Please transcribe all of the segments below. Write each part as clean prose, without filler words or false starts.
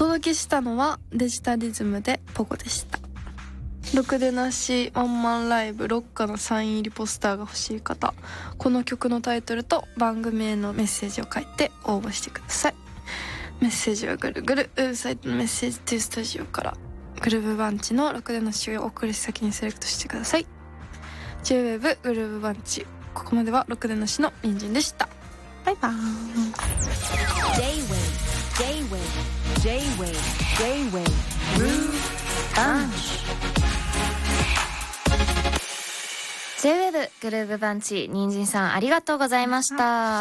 届けしたのはデジタリズムでポコでした。ろくでなしワンマンライブ6日のサイン入りポスターが欲しい方、この曲のタイトルと番組へのメッセージを書いて応募してください。メッセージはぐるぐるウェブサイトのメッセージトゥースタジオからグルーブバンチのろくでなしを送り先にセレクトしてください。 J-WAVE グルーブバンチ、ここまではろくでなしの人参でした。バイバーイ。 J-WAVE グルーブバンチ、 J-WAVE グルーブバンチ、人参さんありがとうございました。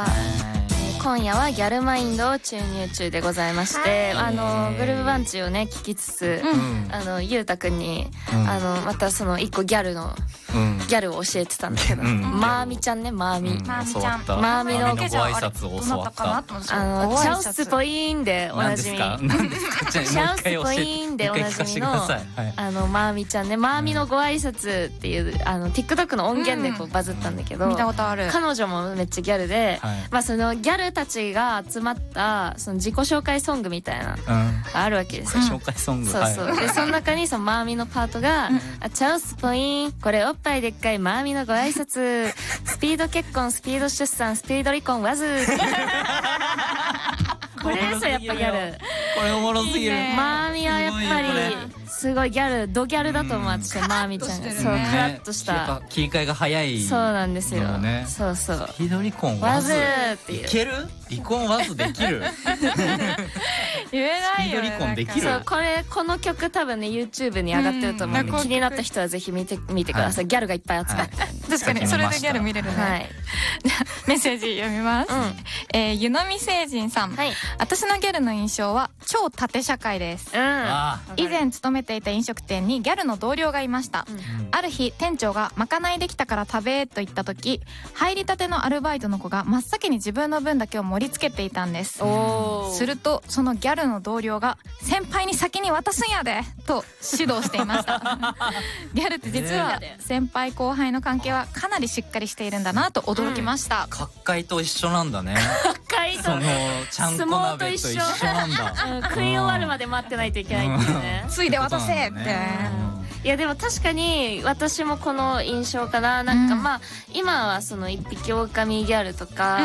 今夜はギャルマインドを注入中でございまして、グルーブバンチをね聞きつつ、ゆうたくんに、またその一個ギャルを教えてたんだけど、まーみちゃんね、まーみ、まーみのご挨拶を教わった。 チャウスポイーンでおなじみ、チャウスポイーンでおなじみのまーみちゃんね、まーみのご挨拶っていうTikTok の音源でこうバズったんだけど、 見たことある。 彼女もめっちゃギャルで、まあそのギャルたちが集まったその自己紹介ソングみたいながあるわけですよ。 紹介ソング。 そうそう。でその中にそのマーミのパートがチャウスポイーン、これおっぱいでっかいマーミのご挨拶、スピード結婚、スピード出産、スピード離婚わず。これですよやっぱギャル。 これおもろすぎる。 マーミはやっぱりすごいギャル、ドギャルだと思う私は。マーミちゃんがそうカラッとした、 切り替えが早い。 そうなんですよ。そうそう。 スピード離婚わずっていう。 いける？離婚わずできる？ 言えないよね。 スピード離婚できる？ そうこの曲多分ね YouTube に上がってると思うんで、気になった人はぜひ見てください。ギャルがいっぱい集まって。 確かにそれでギャル見れるね。はい。メッセージ読みます。湯飲み星人さん。私のギャルの印象は超縦社会です。以前勤めていた飲食店にギャルの同僚がいました。ある日店長がまかないできたから食べと言った時、入りたてのアルバイトの子が真っ先に自分の分だけを盛り付けていたんです。するとそのギャルの同僚が先輩に先に渡すんやでと指導していました。ギャルって実は先輩後輩の関係はかなりしっかりしているんだなと驚きました。 角界と一緒なんだね。 角界とそのちゃんこ鍋と一緒なんだ。 食い終わるまで待ってないといけないっていうね。 ついで渡せって。 いやでも確かに私もこの印象かな。なんかまあ今はその一匹狼ギャルとか